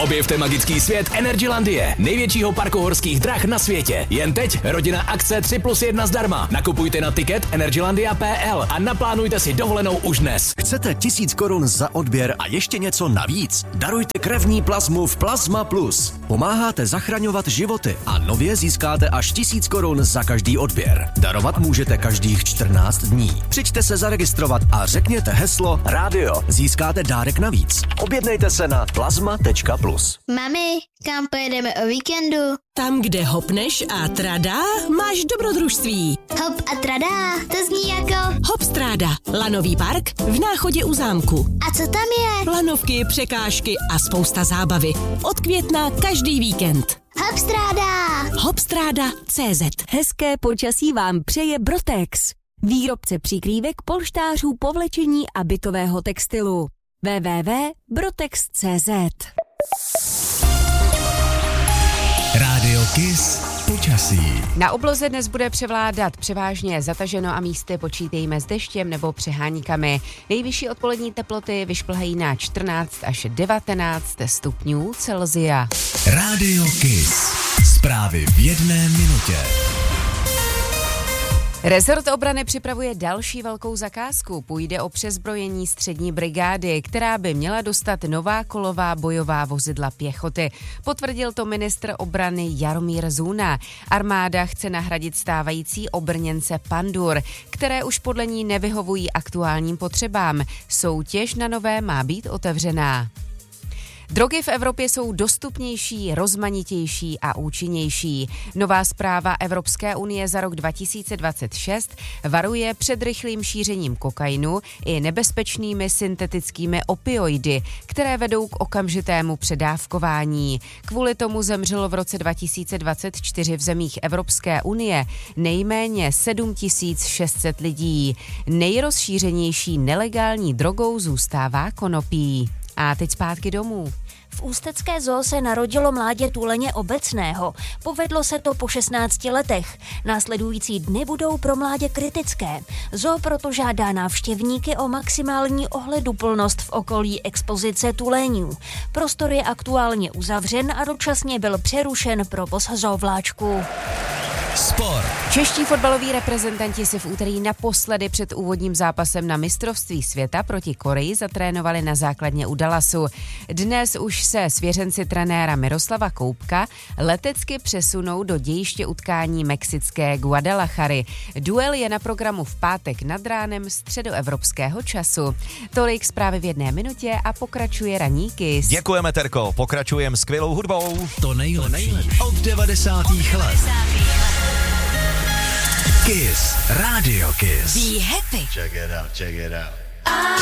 Objevte magický svět Energylandie, největšího parku horských drah na světě. Jen teď rodina akce 3+1 zdarma. Nakupujte na tiket energylandia.pl a naplánujte si dovolenou už dnes. Chcete 1000 korun za odběr a ještě něco navíc? Darujte krevní plazmu v Plazma Plus. Pomáháte zachraňovat životy a nově získáte až 1000 korun za každý odběr. Darovat můžete každých 14 dní. Přijďte se zaregistrovat a řekněte heslo rádio. Získáte dárek navíc. Objednejte se na plazma.plus. Mami, kam pojedeme o víkendu? Tam, kde hopneš a tradá, máš dobrodružství. Hop a tradá, to zní jako... Hopstráda, lanový park v Náchodě u zámku. A co tam je? Lanovky, překážky a spousta zábavy. Od května každý víkend. Hopstráda! Hopstráda.cz. Hezké počasí vám přeje Brotex. Výrobce přikrývek, polštářů, povlečení a bytového textilu. www.brotex.cz. Rádio Kiss počasí. Na obloze dnes bude převládat převážně zataženo a místy počítejme s deštěm nebo přeháníkami. Nejvyšší odpolední teploty vyšplhají na 14 až 19 stupňů Celsia. Rádio Kiss. Zprávy v 1 minutě. Rezort obrany připravuje další velkou zakázku. Půjde o přezbrojení střední brigády, která by měla dostat nová kolová bojová vozidla pěchoty. Potvrdil to ministr obrany Jaromír Zůna. Armáda chce nahradit stávající obrněnce Pandur, které už podle ní nevyhovují aktuálním potřebám. Soutěž na nové má být otevřená. Drogy v Evropě jsou dostupnější, rozmanitější a účinnější. Nová zpráva Evropské unie za rok 2026 varuje před rychlým šířením kokainu i nebezpečnými syntetickými opioidy, které vedou k okamžitému předávkování. Kvůli tomu zemřelo v roce 2024 v zemích Evropské unie nejméně 7600 lidí. Nejrozšířenější nelegální drogou zůstává konopí. A teď zpátky domů. V ústecké zoo se narodilo mládě tuleně obecného. Povedlo se to po 16 letech. Následující dny budou pro mládě kritické. Zoo proto žádá návštěvníky o maximální ohleduplnost v okolí expozice tuleňů. Prostor je aktuálně uzavřen a dočasně byl přerušen provoz zoovláčku. Sport. Čeští fotbaloví reprezentanti si v úterý naposledy před úvodním zápasem na mistrovství světa proti Koreji zatrénovali na základně u Dallasu. Dnes už se svěřenci trenéra Miroslava Koubka letecky přesunou do dějiště utkání mexické Guadalajary. Duel je na programu v pátek nad ránem středoevropského času. Tolik zprávy v 1 minutě a pokračuje ranní Kiss. Děkujeme, Terko, pokračujeme skvělou hudbou. To nejlepší od 90. let. Kiss. Radio Kiss. Be happy. Check it out.